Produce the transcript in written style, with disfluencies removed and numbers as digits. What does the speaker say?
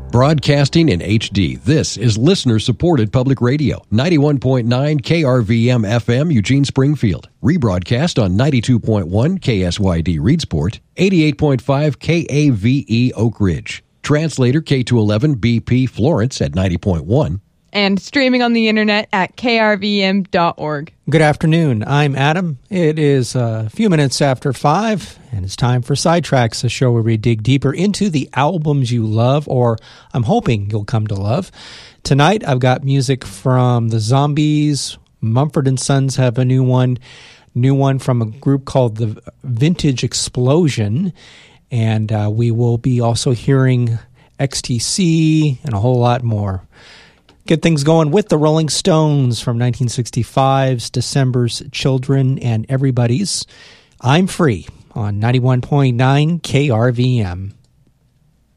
Broadcasting in HD, this is listener-supported public radio, 91.9 KRVM FM, Eugene, Springfield. Rebroadcast on 92.1 KSYD Reedsport, 88.5 KAVE Oak Ridge. Translator K211 BP Florence at 90.1. And streaming on the internet at krvm.org. Good afternoon. I'm Adam. It is a few minutes after 5, and it's time for Sidetracks, a show where we dig deeper into the albums you love, or I'm hoping you'll come to love. Tonight, I've got music from the Zombies. Mumford & Sons have a new one from a group called the Vintage Explosion, and we will be also hearing XTC and a whole lot more. Get things going with the Rolling Stones from 1965's December's Children and Everybody's I'm Free on 91.9 KRVM.